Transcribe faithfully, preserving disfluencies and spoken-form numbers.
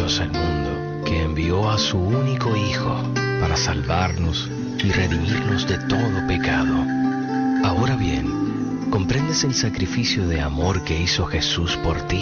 Dios al mundo, que envió a su único Hijo para salvarnos y redimirnos de todo pecado. Ahora bien, ¿comprendes el sacrificio de amor que hizo Jesús por ti?